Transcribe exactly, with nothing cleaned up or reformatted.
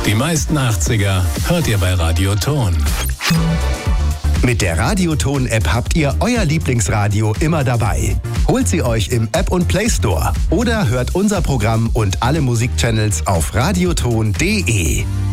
Die meisten achtziger hört ihr bei Radioton. Mit der Radioton-App habt ihr euer Lieblingsradio immer dabei. Holt sie euch im App- und Play Store oder hört unser Programm und alle Musikchannels auf radioton punkt de.